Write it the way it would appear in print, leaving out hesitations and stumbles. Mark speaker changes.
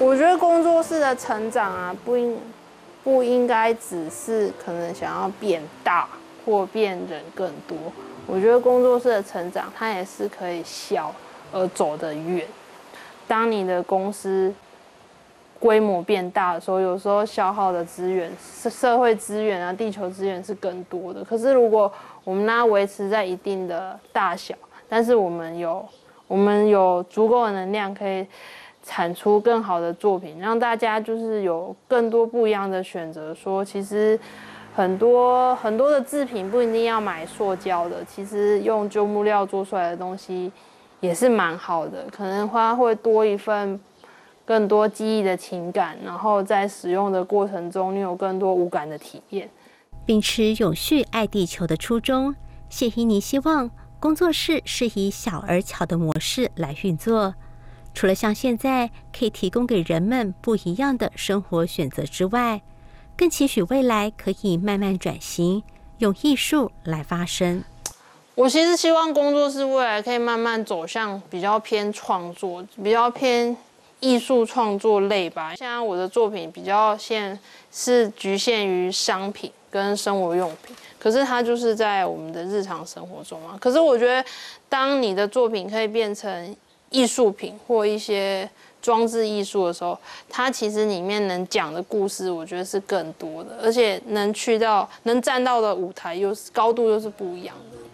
Speaker 1: 我觉得工作室的成长啊，不应该只是可能想要变大或变人更多。我觉得工作室的成长，它也是可以小而走得远。当你的公司规模变大的时候，有时候消耗的资源、社会资源啊、地球资源是更多的。可是如果我们让它维持在一定的大小，但是我们有足够的能量，可以产出更好的作品，让大家就是有更多不一样的选择。说其实很多的制品不一定要买塑胶的，其实用旧木料做出来的东西也是蛮好的，可能它会多一份更多记忆的情感，然后在使用的过程中，你有更多无感的体验。
Speaker 2: 秉持永续爱地球的初衷，谢依妮希望工作室是以小而巧的模式来运作。除了像现在可以提供给人们不一样的生活选择之外，更期许未来可以慢慢转型，用艺术来发声。
Speaker 1: 我其实希望工作室未来可以慢慢走向比较偏创作，比较偏艺术创作类吧。现在我的作品比较是局限于商品跟生活用品，可是它就是在我们的日常生活中啊。可是我觉得，当你的作品可以变成艺术品或一些装置艺术的时候，它其实里面能讲的故事，我觉得是更多的，而且能站到的舞台高度又是不一样的。